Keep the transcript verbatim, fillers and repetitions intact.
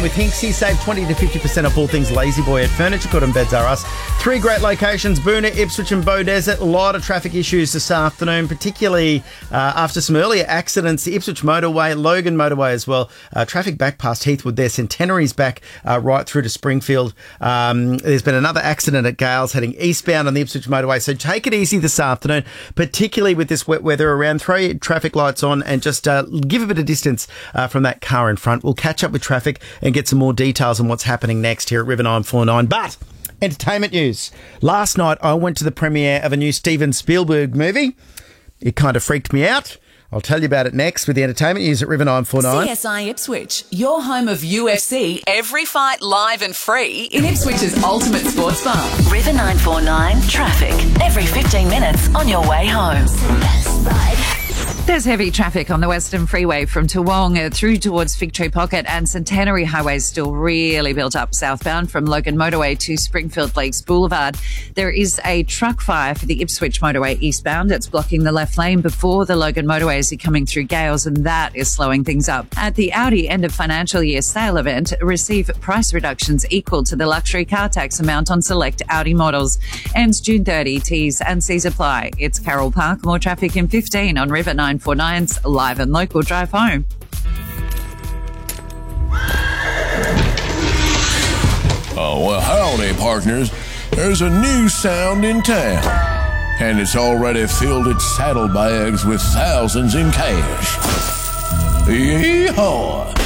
With Hinksy, save twenty to fifty percent off all things Lazy Boy at Furniture Good and Beds R Us. Three great locations, Boonah, Ipswich and Beaudesert. A lot of traffic issues this afternoon, particularly uh, after some earlier accidents. The Ipswich Motorway, Logan Motorway as well. Uh, traffic back past Heathwood there. Centenary's back uh, right through to Springfield. Um, there's been another accident at Gales heading eastbound on the Ipswich Motorway. So take it easy this afternoon, particularly with this wet weather around. Throw your traffic lights on and just uh, give a bit of distance uh, from that car in front. We'll catch up with traffic and get some more details on what's happening next here at River nine four nine. But entertainment news. Last night I went to the premiere of a new Steven Spielberg movie. It kind of freaked me out. I'll tell you about it next with the entertainment news at River nine four nine. C S I Ipswich, your home of U F C, every fight live and free in Ipswich's ultimate sports bar. River nine four nine traffic every fifteen minutes on your way home. There's heavy traffic on the Western Freeway from Toowong through towards Fig Tree Pocket, and Centenary Highway is still really built up southbound from Logan Motorway to Springfield Lakes Boulevard. There is a truck fire for the Ipswich Motorway eastbound. It's blocking the left lane before the Logan Motorway as you're coming through Gales, and that is slowing things up. At the Audi end of financial year sale event, receive price reductions equal to the luxury car tax amount on select Audi models. Ends June thirtieth. T's and C's apply. It's Carroll Park. More traffic in fifteen on River nine four nine's Live and Local Drive Home. Oh, well, howdy, partners. There's a new sound in town, and it's already filled its saddlebags with thousands in cash. Yee-haw!